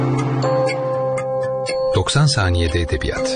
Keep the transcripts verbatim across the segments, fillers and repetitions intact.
doksan saniyede edebiyat.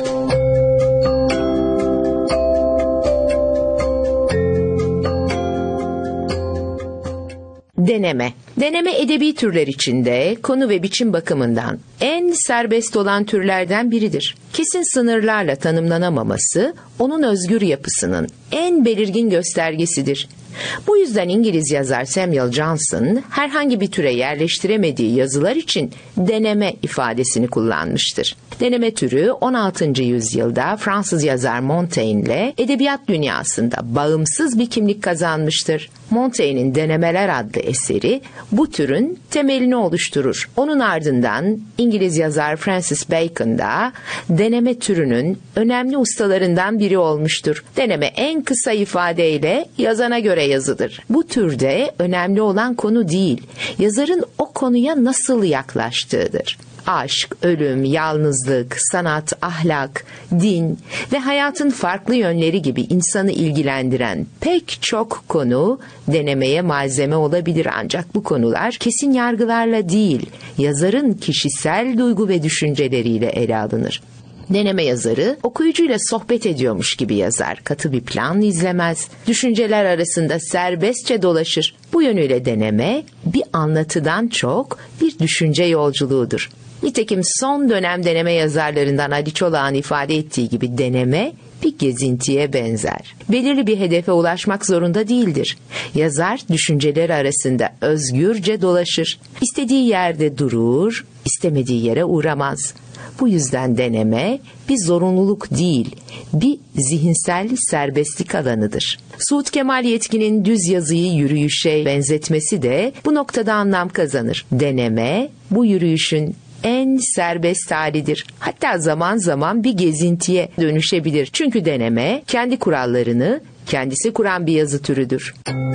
Deneme. Deneme edebi türler içinde konu ve biçim bakımından en serbest olan türlerden biridir. Kesin sınırlarla tanımlanamaması onun özgür yapısının en belirgin göstergesidir. Bu yüzden İngiliz yazar Samuel Johnson herhangi bir türe yerleştiremediği yazılar için deneme ifadesini kullanmıştır. Deneme türü on altıncı yüzyılda Fransız yazar Montaigne ile edebiyat dünyasında bağımsız bir kimlik kazanmıştır. Montaigne'in Denemeler adlı eseri bu türün temelini oluşturur. Onun ardından İngiliz yazar Francis Bacon da deneme türünün önemli ustalarından biri olmuştur. Deneme en kısa ifadeyle yazana göre yazıdır. Bu türde önemli olan konu değil, yazarın o konuya nasıl yaklaştığıdır. Aşk, ölüm, yalnızlık, sanat, ahlak, din ve hayatın farklı yönleri gibi insanı ilgilendiren pek çok konu denemeye malzeme olabilir, ancak bu konular kesin yargılarla değil, yazarın kişisel duygu ve düşünceleriyle ele alınır. Deneme yazarı okuyucuyla sohbet ediyormuş gibi yazar, katı bir plan izlemez, düşünceler arasında serbestçe dolaşır. Bu yönüyle deneme bir anlatıdan çok bir düşünce yolculuğudur. Nitekim son dönem deneme yazarlarından Ali Çolak'ın ifade ettiği gibi deneme bir gezintiye benzer. Belirli bir hedefe ulaşmak zorunda değildir. Yazar düşünceleri arasında özgürce dolaşır. İstediği yerde durur, istemediği yere uğramaz. Bu yüzden deneme bir zorunluluk değil, bir zihinsel serbestlik alanıdır. Suud Kemal Yetkin'in düz yazıyı yürüyüşe benzetmesi de bu noktada anlam kazanır. Deneme bu yürüyüşün en serbest halidir. Hatta zaman zaman bir gezintiye dönüşebilir. Çünkü deneme kendi kurallarını kendisi kuran bir yazı türüdür.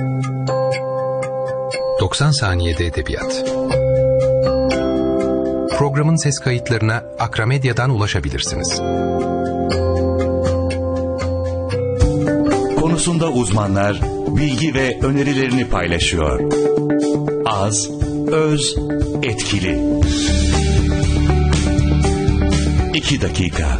doksan saniyede edebiyat. Programın ses kayıtlarına Akramedya'dan ulaşabilirsiniz. Konusunda uzmanlar bilgi ve önerilerini paylaşıyor. Az, öz, etkili. İki dakika.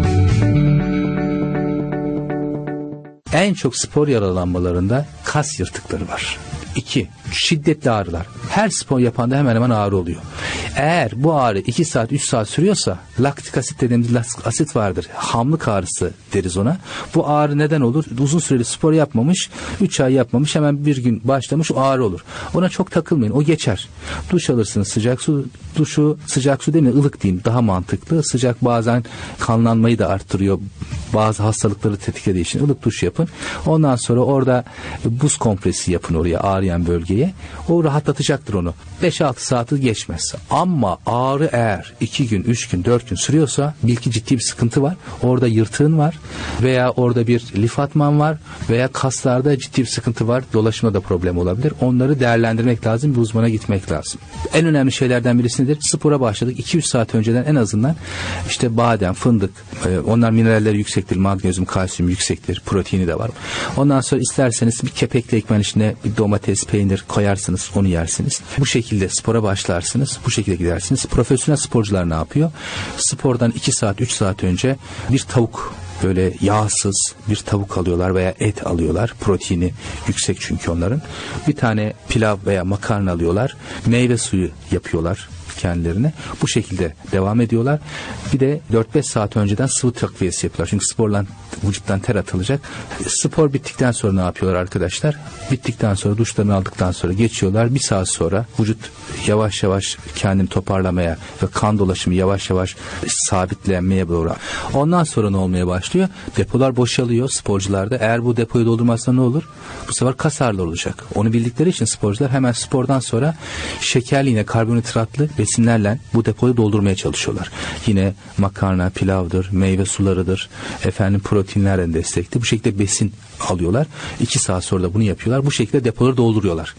En çok spor yaralanmalarında kas yırtıkları var. İki, şiddetli ağrılar. Her spor yapanda hemen hemen ağrı oluyor. Eğer bu ağrı iki saat üç saat sürüyorsa laktik asit dediğimiz laktik asit vardır. Hamlık ağrısı deriz ona. Bu ağrı neden olur? Uzun süreli spor yapmamış, üç ay yapmamış, hemen bir gün başlamış, o ağrı olur. Ona çok takılmayın, o geçer. Duş alırsınız, sıcak su, duşu sıcak su değil mi, ılık diyeyim, daha mantıklı. Sıcak bazen kanlanmayı da arttırıyor. Bazı hastalıkları tetiklediği için ılık duş yapın. Ondan sonra orada buz kompresi yapın oraya, ağrıyan bölgeye. O rahatlatacaktır onu. beş altı saati geçmez. Ama ağrı eğer iki gün, üç gün, dört gün sürüyorsa bil ki ciddi bir sıkıntı var. Orada yırtığın var veya orada bir lif atman var veya kaslarda ciddi bir sıkıntı var. Dolaşımda da problem olabilir. Onları değerlendirmek lazım. Bir uzmana gitmek lazım. En önemli şeylerden birisi nedir? Spora başladık. iki üç saat önceden en azından işte badem, fındık, onlar mineralleri yüksektir. Magnezyum, kalsiyum yüksektir. Proteini de var. Ondan sonra isterseniz bir kepekli ekmeğin içine bir domates, peynir koyarsınız. Onu yersiniz. Bu şekilde spora başlarsınız. Bu şekilde gidersiniz. Profesyonel sporcular ne yapıyor? Spordan iki saat, üç saat önce bir tavuk, böyle yağsız bir tavuk alıyorlar veya et alıyorlar. Proteini yüksek çünkü onların. Bir tane pilav veya makarna alıyorlar. Meyve suyu yapıyorlar kendilerine. Bu şekilde devam ediyorlar. Bir de dört beş saat önceden sıvı takviyesi yapıyorlar. Çünkü sporla vücuttan ter atılacak. Spor bittikten sonra ne yapıyorlar arkadaşlar? Bittikten sonra duşlarını aldıktan sonra geçiyorlar. Bir saat sonra vücut yavaş yavaş kendini toparlamaya ve kan dolaşımı yavaş yavaş sabitlenmeye doğru. Ondan sonra ne olmaya başlıyor? Depolar boşalıyor sporcularda. Eğer bu depoyu doldurmazsa ne olur? Bu sefer kas ağrıları olacak. Onu bildikleri için sporcular hemen spordan sonra şekerli, yine karbonhidratlı besinlerle bu depoyu doldurmaya çalışıyorlar. Yine makarna, pilavdır, meyve sularıdır, efendim proteinlerden destekli. Bu şekilde besin alıyorlar. iki saat sonra da bunu yapıyorlar. Bu şekilde depoları dolduruyorlar.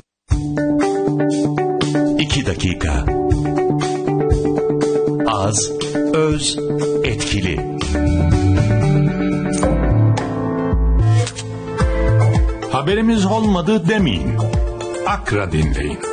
İki dakika. Az, öz, etkili. Haberimiz olmadı demeyin. Akra dinleyin.